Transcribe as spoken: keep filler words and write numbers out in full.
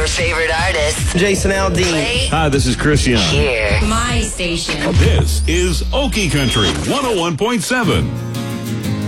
favorite artists. Jason Aldean. Play Hi, this is Christian. here. My station. This is Okie Country one oh one point seven.